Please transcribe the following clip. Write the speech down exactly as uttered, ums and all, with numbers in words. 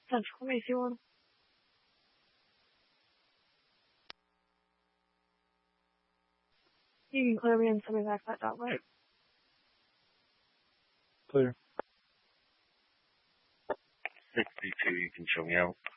Call me if you want. You can clear me and send me back that dot light. Clear. sixty-two, you can show me out.